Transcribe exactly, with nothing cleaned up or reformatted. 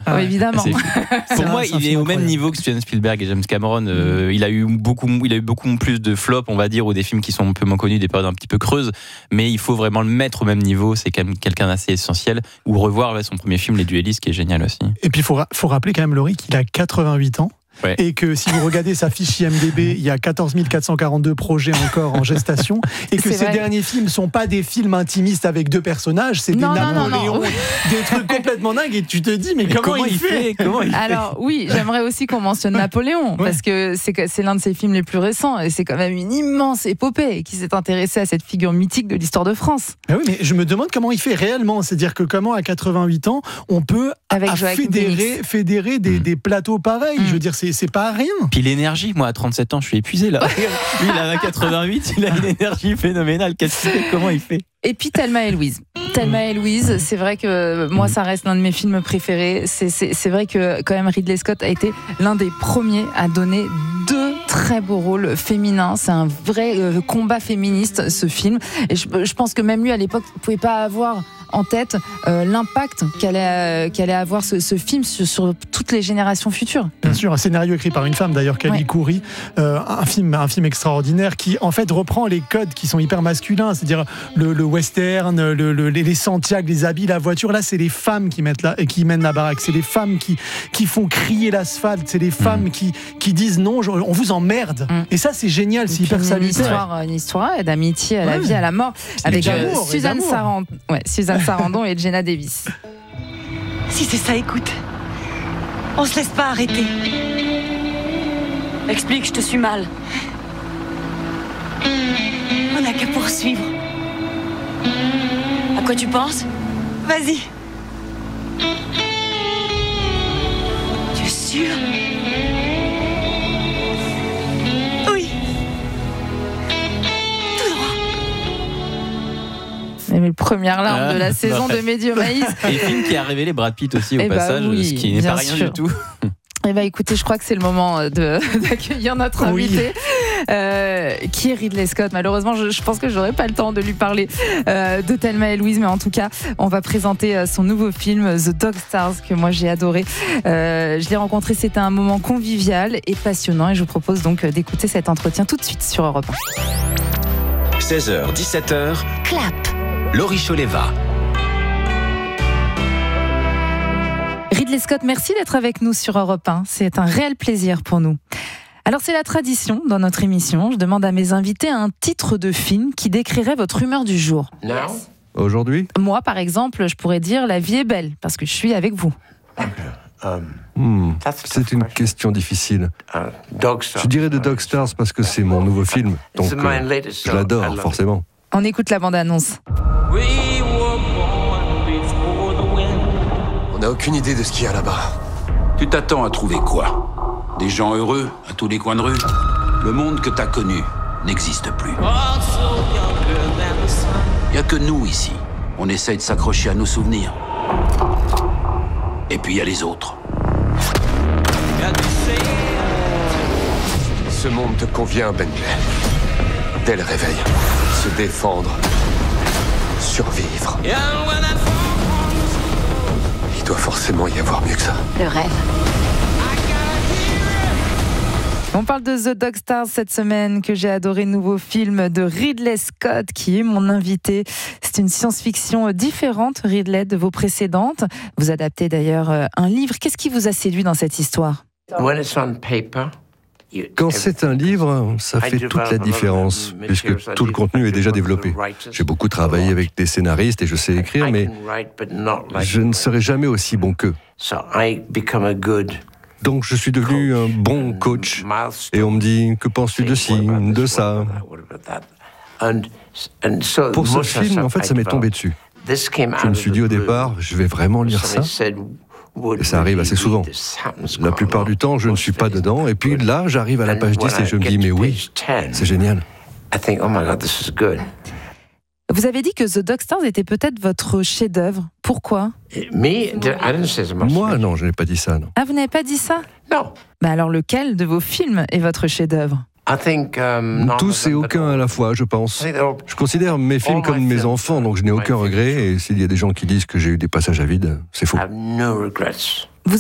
Ah ouais. évidemment. C'est... Pour moi, il est au même niveau que Steven Spielberg et James Cameron. Euh, mmh. il, a eu beaucoup, il a eu beaucoup plus de flops, on va dire, ou des films qui sont un peu moins connus, des périodes un petit peu creuses. Mais il faut vraiment le mettre au même niveau. C'est quand même quelqu'un d'assez essentiel. Ou revoir ouais, son premier film, Les Duellistes, qui est génial aussi. Et puis, il faut, ra- faut rappeler quand même, Laurie, qu'il a quatre-vingt-huit ans. Ouais. Et que si vous regardez sa fiche I M D B, il y a quatorze mille quatre cent quarante-deux projets encore en gestation, et que c'est ces vrai. derniers films ne sont pas des films intimistes avec deux personnages, c'est non, des non, Napoléons, non, non. des trucs complètement dingues, et tu te dis, mais, mais comment, comment il fait, fait comment il Alors fait oui, j'aimerais aussi qu'on mentionne Napoléon, ouais. parce que c'est, c'est l'un de ses films les plus récents, et c'est quand même une immense épopée qui s'est intéressée à cette figure mythique de l'histoire de France. Ah oui, mais je me demande comment il fait réellement, c'est-à-dire que comment à quatre-vingt-huit ans, on peut avec fédérer, fédérer des, mmh. des plateaux pareils, mmh. je veux dire, c'est, c'est pas rien. Puis l'énergie, moi à trente-sept ans, je suis épuisé là. Lui, il a quatre-vingt-huit, il a une énergie phénoménale. Qu'est-ce qu'il fait ? Comment il fait ? Et puis Thelma et Louise. Thelma et Louise, c'est vrai que moi, ça reste l'un de mes films préférés. C'est, c'est, c'est vrai que quand même Ridley Scott a été l'un des premiers à donner deux très beaux rôles féminins. C'est un vrai euh, combat féministe, ce film. Et je, je pense que même lui, à l'époque, ne pouvait pas avoir en tête euh, l'impact qu'allait, euh, qu'allait avoir ce, ce film sur, sur toutes les générations futures. Bien sûr, un scénario écrit par une femme d'ailleurs, Kelly ouais. Khoury, euh, un film, un film extraordinaire qui en fait reprend les codes qui sont hyper masculins, c'est-à-dire le, le western, le, le, les Santiago, les habits, la voiture. Là, c'est les femmes qui mettent la, qui mènent la baraque, c'est les femmes qui qui font crier l'asphalte, c'est les femmes mmh. qui qui disent non, on vous emmerde. Mmh. Et ça, c'est génial, c'est hyper salutaire. Une histoire, une histoire d'amitié à ouais. la vie, à la mort, c'est avec euh, Suzanne Sarandon, ouais, Suzanne Sarandon et Jenna Davis. Si c'est ça, écoute, on se laisse pas arrêter. Explique, je te suis mal. On n'a qu'à poursuivre. À quoi tu penses ? Vas-y. Tu es sûr ? Oui. Tout droit. Les premières larmes ah, de la saison bah, de Médio Maïs. Et le film qui a révélé Brad Pitt aussi au et passage, bah oui, ce qui n'est pas rien sûr. du tout. Eh ben, écoutez, je crois que c'est le moment de, d'accueillir notre invité, oui. euh, qui est Ridley Scott. Malheureusement, je, je pense que je n'aurai pas le temps de lui parler euh, de Thelma et Louise, mais en tout cas, on va présenter son nouveau film, The Dog Stars, que moi j'ai adoré. Euh, je l'ai rencontré, c'était un moment convivial et passionnant, et je vous propose donc d'écouter cet entretien tout de suite sur Europe un. seize heures, dix-sept heures, Clap. Laurie Choleva. Ridley Scott, merci d'être avec nous sur Europe un. C'est un réel plaisir pour nous. Alors, c'est la tradition dans notre émission. Je demande à mes invités un titre de film qui décrirait votre humeur du jour. Yes. Aujourd'hui ? Moi, par exemple, je pourrais dire « La vie est belle » parce que je suis avec vous. Okay. Um, hmm, c'est une question difficile. Je dirais The Dog Stars parce que c'est mon nouveau film, donc euh, je l'adore forcément. On écoute la bande-annonce. On n'a aucune idée de ce qu'il y a là-bas. Tu t'attends à trouver quoi ? Des gens heureux à tous les coins de rue ? Le monde que t'as connu n'existe plus. Il n'y a que nous ici. On essaye de s'accrocher à nos souvenirs. Et puis il y a les autres. Ce monde te convient, Bentley. Dès le réveil, se défendre, survivre. Il doit forcément y avoir mieux que ça. Le rêve. On parle de The Dog Stars cette semaine, que j'ai adoré, nouveau film de Ridley Scott, qui est mon invité. C'est une science-fiction différente, Ridley, de vos précédentes. Vous adaptez d'ailleurs un livre. Qu'est-ce qui vous a séduit dans cette histoire ? Quand c'est un livre, ça fait toute la différence, puisque tout le contenu est déjà développé. J'ai beaucoup travaillé avec des scénaristes et je sais écrire, mais je ne serai jamais aussi bon qu'eux. Donc je suis devenu un bon coach, et on me dit « Que penses-tu de ci, de ça ?» Pour ce film, en fait, ça m'est tombé dessus. Je me suis dit au départ, je vais vraiment lire ça ? Et ça arrive assez souvent. La plupart du temps, je ne suis pas dedans. Et puis là, j'arrive à la page dix et je me dis, mais oui, c'est génial. Vous avez dit que The Dog Stars était peut-être votre chef-d'œuvre. Pourquoi ? Moi, non, je n'ai pas dit ça. Non. Ah, vous n'avez pas dit ça ? Non. Bah alors, lequel de vos films est votre chef-d'œuvre ? Tous et aucun à la fois, je pense. Je considère mes films comme mes enfants, donc je n'ai aucun regret. Et s'il y a des gens qui disent que j'ai eu des passages à vide, c'est faux.